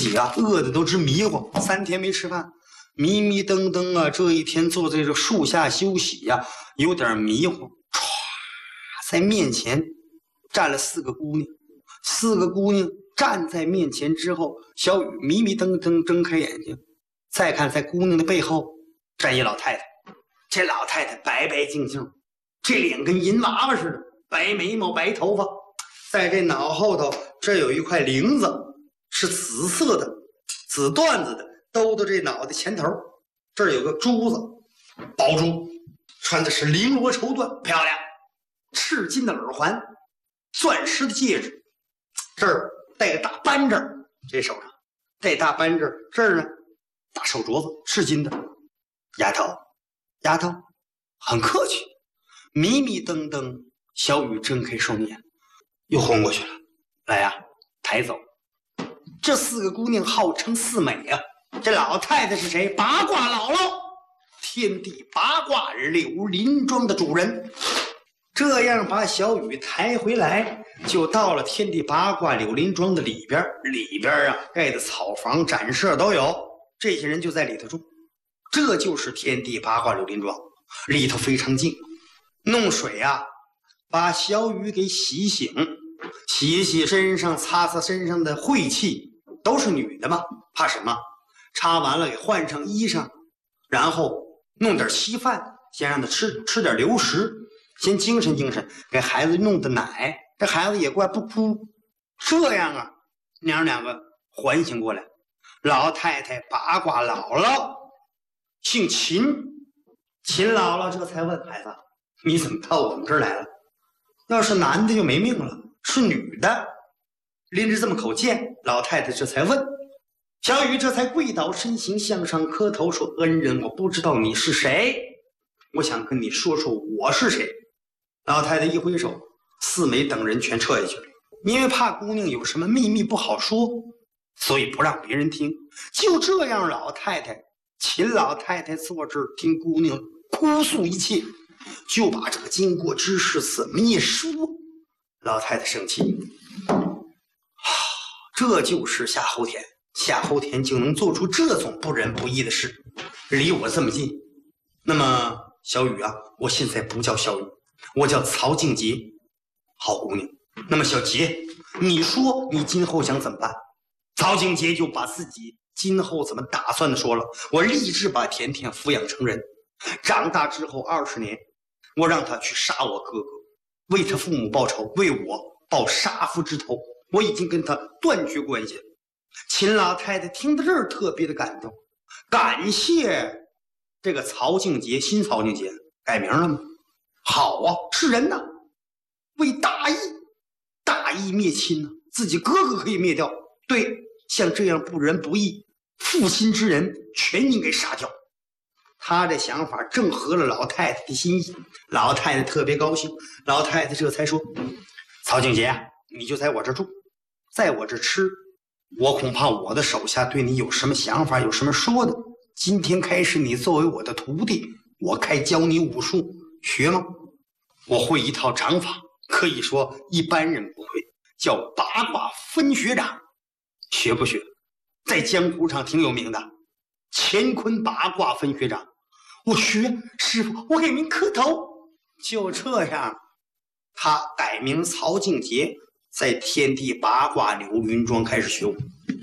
己啊饿得都直迷糊，3天没吃饭，迷迷瞪瞪啊。这一天坐在这树下休息呀，有点迷糊。唰，在面前站了4个姑娘，4个姑娘站在面前之后，小雨迷迷瞪瞪睁开眼睛，再看在姑娘的背后站一老太太。这老太太白白净净，这脸跟银娃娃似的，白眉毛白头发，在这脑后头这有一块铃子，是紫色的紫缎子的，兜到这脑袋前头，这儿有个珠子，宝珠，穿的是绫罗绸缎，漂亮，赤金的耳环，钻石的戒指，这儿戴个大扳指，这手上戴大扳指，这儿呢大手镯子，赤金的。丫头很客气，迷迷瞪瞪。小雨睁开双眼，又昏过去了。来呀，抬走。这4个姑娘号称4美啊。这老太太是谁？八卦姥姥，天地八卦柳林庄的主人。这样把小雨抬回来，就到了天地八卦柳林庄的里边。里边啊，盖的草房、展舍都有，这些人就在里头住。这就是天地八卦柳林庄，里头非常静。弄水啊，把小雨给洗醒，洗洗身上，擦擦身上的晦气，都是女的嘛，怕什么？擦完了给换上衣裳，然后弄点稀饭，先让他吃点流食，先精神精神，给孩子弄的奶，这孩子也怪不哭。这样啊，娘两个缓醒过来。老太太八卦姥姥姓秦，秦姥姥这才问孩子，你怎么到我们这儿来了？要是男的就没命了，是女的，拎着这么口剑，老太太这才问。小雨这才跪倒身形向上磕头说，恩人，我不知道你是谁，我想跟你说说我是谁。老太太一挥手，4美等人全撤下去了，因为怕姑娘有什么秘密不好说，所以不让别人听。就这样，秦老太太坐这儿听姑娘哭诉一切，就把这个经过之事怎么一说。老太太生气，这就是夏侯田，夏侯田就能做出这种不仁不义的事，离我这么近。那么小雨啊，我现在不叫小雨，我叫曹静杰。好姑娘，那么小杰，你说你今后想怎么办？曹静杰就把自己今后怎么打算的说了。我立志把甜甜抚养成人，长大之后20年，我让他去杀我哥哥，为他父母报仇，为我报杀父之仇。我已经跟他断绝关系了。秦老太太听到这儿特别的感动，感谢这个曹静杰，新曹静杰改名了吗？好啊，是人呐，为大义灭亲呢，自己哥哥可以灭掉，对，像这样不仁不义负心之人全应该杀掉。他这想法正合了老太太的心意，老太太特别高兴。老太太这才说，曹静杰，你就在我这住，在我这吃，我恐怕我的手下对你有什么想法，有什么说的。今天开始你作为我的徒弟，我开教你武术，学吗？我会一套掌法，可以说一般人不会，叫八卦分学掌，学不学？在江湖上挺有名的，乾坤八卦分学掌。我学，师傅，我给您磕头。就这样，他改名曹静杰，在天地八卦柳云庄开始学武。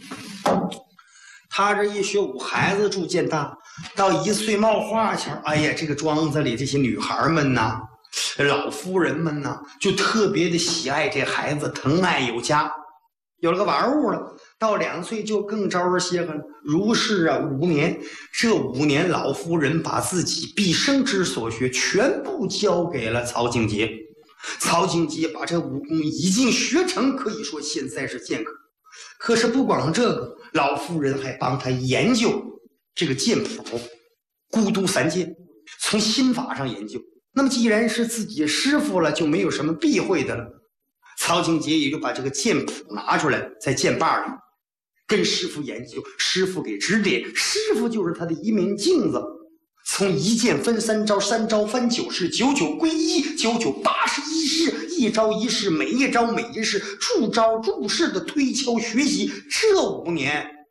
他这一学武，孩子逐渐大，到1岁冒花前，哎呀，这个庄子里这些女孩们呐，老夫人们呐，就特别的喜爱这孩子，疼爱有加，有了个玩物了。到2岁就更招人稀罕了。如是啊，5年，这5年，老夫人把自己毕生之所学全部交给了曹静杰。曹静杰把这武功已经学成，可以说现在是剑客。可是不光这个，老夫人还帮他研究这个剑谱，孤独3剑，从心法上研究。那么既然是自己师傅了，就没有什么避讳的了。曹静杰也就把这个剑谱拿出来，在剑把上跟师傅研究，师傅给指点，师傅就是他的一面镜子。从一剑分3招，3招分9式，99归1，9981式，一招一式，每一招每一式，助招助式的推敲学习。这5年